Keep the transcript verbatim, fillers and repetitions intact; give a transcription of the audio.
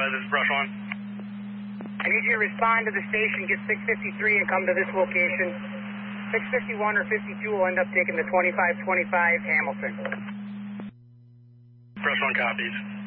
ahead. This is Brush One. I need you to respond to the station, get six fifty-three, and come to this location. six fifty-one or fifty-two will end up taking the twenty-five twenty-five Hamilton. Brush One copies.